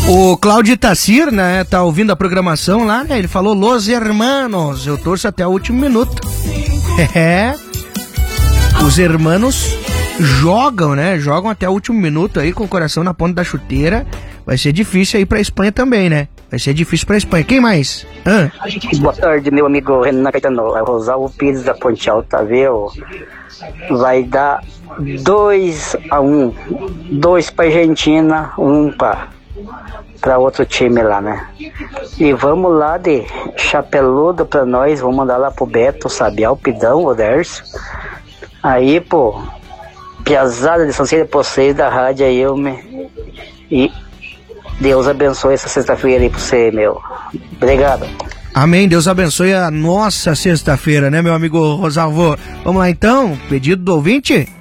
O Cláudio Itacir, né, tá ouvindo a programação lá, né? Ele falou Los Hermanos. Eu torço até o último minuto. É. Os hermanos jogam, né? Jogam até o último minuto aí com o coração na ponta da chuteira. Vai ser difícil aí pra Espanha também, né? Vai ser difícil pra Espanha. Quem mais? Boa tarde, meu amigo Renan Caetano. É o Rosalvo Pires da Ponte Alta, viu? Vai dar 2-1. 2 pra Argentina, 1 pra outro time lá, né? E vamos lá de chapeludo pra nós. Vamos mandar lá pro Beto, Sabiá, o Pidão, o Dércio. Aí, pô, piazada de São Cílio de Poceiro da rádio aí, e Deus abençoe essa sexta-feira aí pra você, meu. Obrigado. Amém, Deus abençoe a nossa sexta-feira, né, meu amigo Rosalvo? Vamos lá então, pedido do ouvinte?